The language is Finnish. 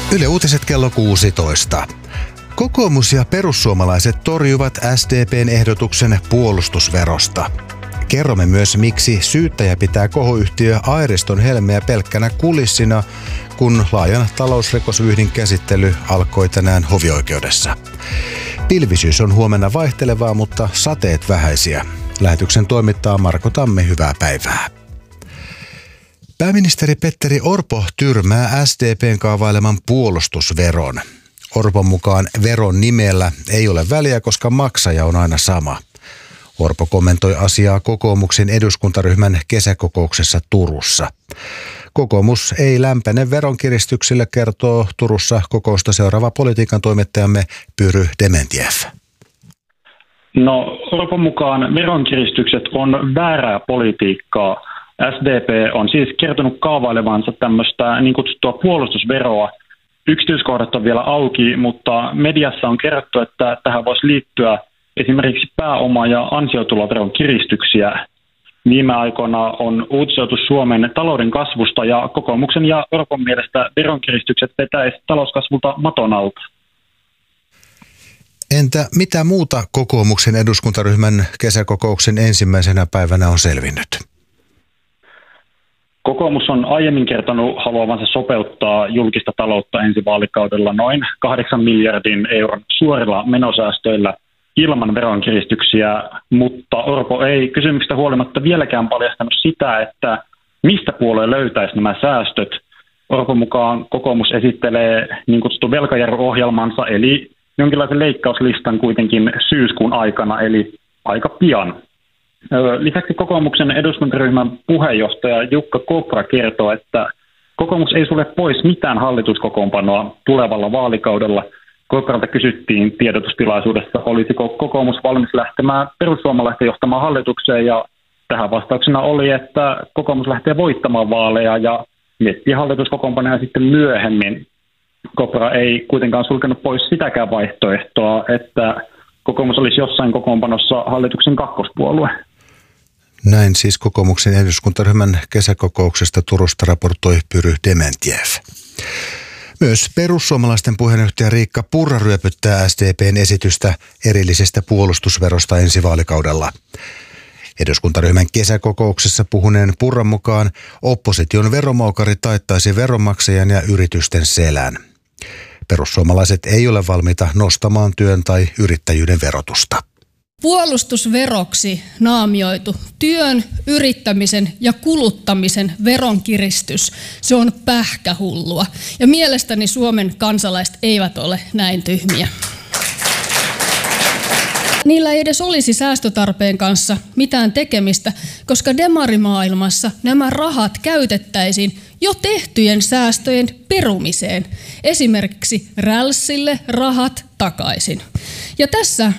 Yle Uutiset kello 16. Kokoomus ja perussuomalaiset torjuvat SDP:n ehdotuksen puolustusverosta. Kerromme myös, miksi syyttäjä pitää kohoyhtiö Airiston Helmeä pelkkänä kulissina, kun laajan talousrikosvyyhdin käsittely alkoi tänään hovioikeudessa. Pilvisyys on huomenna vaihtelevaa, mutta sateet vähäisiä. Lähetyksen toimittaa Marko Tamme, hyvää päivää. Pääministeri Petteri Orpo tyrmää SDP:n kaavaileman puolustusveron. Orpon mukaan veron nimellä ei ole väliä, koska maksaja on aina sama. Orpo kommentoi asiaa kokoomuksen eduskuntaryhmän kesäkokouksessa Turussa. Kokoomus ei lämpene veronkiristyksille, kertoo Turussa kokousta seuraava politiikan toimittajamme Pyry Dementjev. No, Orpon mukaan veronkiristykset on väärää politiikkaa. SDP on siis kertonut kaavailevansa tämmöistä niin kutsuttua puolustusveroa. Yksityiskohdat on vielä auki, mutta mediassa on kerrottu, että tähän voisi liittyä esimerkiksi pääoma- ja ansiotuloveron kiristyksiä. Viime aikoina on uutisoitu Suomen talouden kasvusta ja kokoomuksen ja Orpon mielestä veronkiristykset vetäisi talouskasvulta maton alta. Entä mitä muuta kokoomuksen eduskuntaryhmän kesäkokouksen ensimmäisenä päivänä on selvinnyt? Kokoomus on aiemmin kertonut haluavansa sopeuttaa julkista taloutta ensi vaalikaudella noin 8 miljardin euron suorilla menosäästöillä ilman veronkiristyksiä, mutta Orpo ei kysymyksestä huolimatta vieläkään paljastanut sitä, että mistä puolue löytäisi nämä säästöt. Orpon mukaan kokoomus esittelee niin kutsuttu velkajarruohjelmansa, eli jonkinlaisen leikkauslistan kuitenkin syyskuun aikana, eli aika pian. Lisäksi kokoomuksen eduskuntaryhmän puheenjohtaja Jukka Kopra kertoo, että kokoomus ei sulle pois mitään hallituskokoonpanoa tulevalla vaalikaudella. Kopralta kysyttiin tiedotustilaisuudessa, olisiko kokoomus valmis lähtemään perussuomalaisten johtamaan hallitukseen, ja tähän vastauksena oli, että kokoomus lähtee voittamaan vaaleja ja miettii hallituskokoonpanoja sitten myöhemmin. Kopra ei kuitenkaan sulkenut pois sitäkään vaihtoehtoa, että kokoomus olisi jossain kokoonpanossa hallituksen kakkospuolue. Näin siis kokoomuksen eduskuntaryhmän kesäkokouksesta Turusta raportoi Pyry Dementjev. Myös perussuomalaisten puheenjohtaja Riikka Purra ryöpyttää SDP:n esitystä erillisestä puolustusverosta ensi vaalikaudella. Eduskuntaryhmän kesäkokouksessa puhuneen Purran mukaan opposition veromoukari taittaisi veronmaksajan ja yritysten selän. Perussuomalaiset ei ole valmiita nostamaan työn tai yrittäjyyden verotusta. Puolustusveroksi naamioitu työn, yrittämisen ja kuluttamisen veronkiristys, se on pähkähullua. Ja mielestäni Suomen kansalaiset eivät ole näin tyhmiä. Niillä ei edes olisi säästötarpeen kanssa mitään tekemistä, koska demarimaailmassa nämä rahat käytettäisiin jo tehtyjen säästöjen perumiseen. Esimerkiksi rälssille rahat takaisin. Ja tässä